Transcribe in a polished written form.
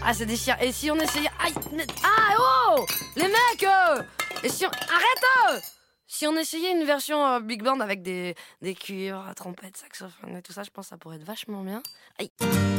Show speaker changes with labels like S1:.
S1: Ah, c'est déchirant. Et si on essayait... Aïe, oh, les mecs, et si on... Arrête. Si on essayait une version big band avec des cuivres, trompettes, saxophones et tout ça, je pense que ça pourrait être vachement bien. Aïe.